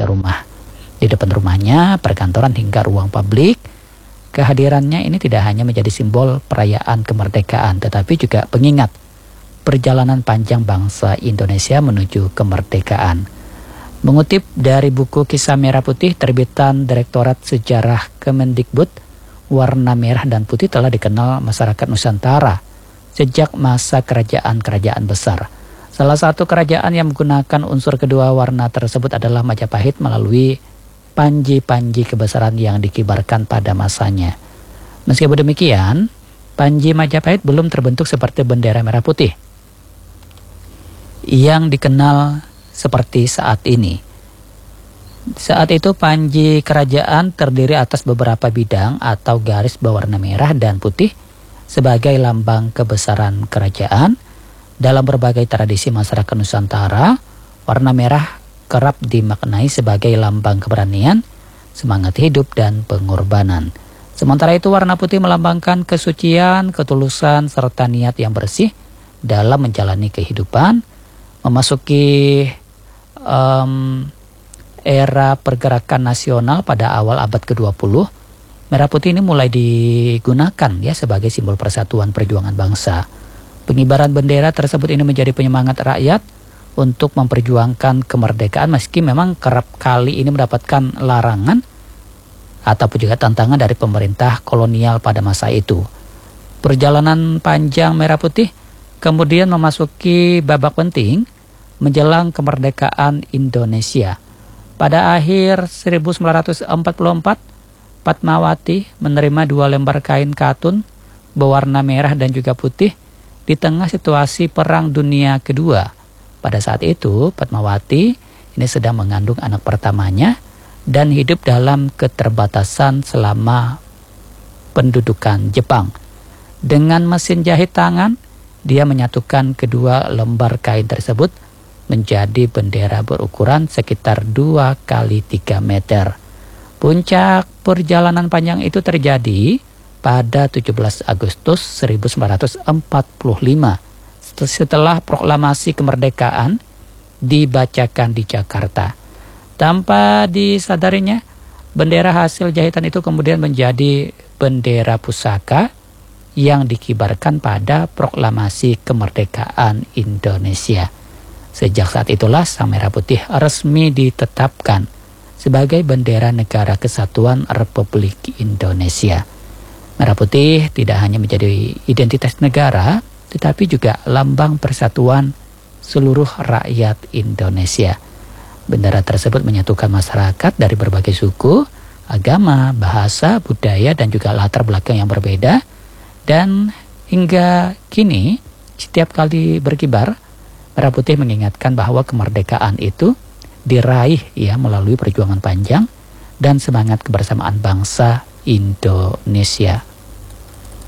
saja rumah. Di depan rumahnya, perkantoran hingga ruang publik, kehadirannya ini tidak hanya menjadi simbol perayaan kemerdekaan, tetapi juga pengingat perjalanan panjang bangsa Indonesia menuju kemerdekaan. Mengutip dari buku Kisah Merah Putih terbitan Direktorat Sejarah Kemendikbud, warna merah dan putih telah dikenal masyarakat Nusantara sejak masa kerajaan-kerajaan besar. Salah satu kerajaan yang menggunakan unsur kedua warna tersebut adalah Majapahit melalui panji-panji kebesaran yang dikibarkan pada masanya. Meskipun demikian, panji Majapahit belum terbentuk seperti bendera merah putih yang dikenal seperti saat ini. Saat itu panji kerajaan terdiri atas beberapa bidang atau garis berwarna merah dan putih sebagai lambang kebesaran kerajaan. Dalam berbagai tradisi masyarakat Nusantara, warna merah kerap dimaknai sebagai lambang keberanian, semangat hidup, dan pengorbanan. Sementara itu warna putih melambangkan kesucian, ketulusan, serta niat yang bersih dalam menjalani kehidupan. Memasuki era pergerakan nasional pada awal abad ke-20, merah putih ini mulai digunakan ya sebagai simbol persatuan perjuangan bangsa. Pengibaran bendera tersebut ini menjadi penyemangat rakyat untuk memperjuangkan kemerdekaan, meski memang kerap kali ini mendapatkan larangan ataupun juga tantangan dari pemerintah kolonial pada masa itu. Perjalanan panjang merah putih kemudian memasuki babak penting menjelang kemerdekaan Indonesia. Pada akhir 1944, Fatmawati menerima 2 lembar kain katun berwarna merah dan juga putih di tengah situasi Perang Dunia Kedua. Pada saat itu, Fatmawati ini sedang mengandung anak pertamanya dan hidup dalam keterbatasan selama pendudukan Jepang. Dengan mesin jahit tangan, dia menyatukan kedua lembar kain tersebut menjadi bendera berukuran sekitar 2 kali 3 meter. Puncak perjalanan panjang itu terjadi pada 17 Agustus 1945 setelah proklamasi kemerdekaan dibacakan di Jakarta. Tanpa disadarinya, bendera hasil jahitan itu kemudian menjadi bendera pusaka yang dikibarkan pada proklamasi kemerdekaan Indonesia. Sejak saat itulah Sang Merah Putih resmi ditetapkan sebagai bendera Negara Kesatuan Republik Indonesia. Merah putih tidak hanya menjadi identitas negara, tetapi juga lambang persatuan seluruh rakyat Indonesia. Bendera tersebut menyatukan masyarakat dari berbagai suku, agama, bahasa, budaya, dan juga latar belakang yang berbeda. Dan hingga kini, setiap kali berkibar, merah putih mengingatkan bahwa kemerdekaan itu diraih ya melalui perjuangan panjang dan semangat kebersamaan bangsa Indonesia.